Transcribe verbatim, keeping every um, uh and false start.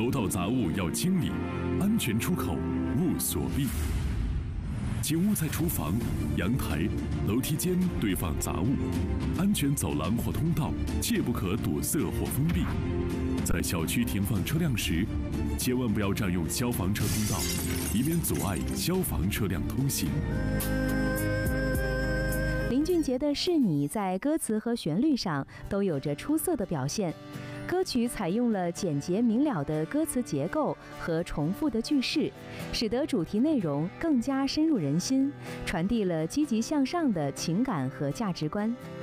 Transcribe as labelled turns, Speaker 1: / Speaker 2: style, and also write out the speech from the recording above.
Speaker 1: 楼道杂物要清理，安全出口勿锁闭。请勿在厨房、阳台、楼梯间堆放杂物，安全走廊或通道切不可堵塞或封闭。在小区停放车辆时，千万不要占用消防车通道，以免阻碍消防车辆通行。
Speaker 2: 林俊杰的《是你》在歌词和旋律上都有着出色的表现。歌曲采用了简洁明了的歌词结构和重复的句式，使得主题内容更加深入人心，传递了积极向上的情感和价值观。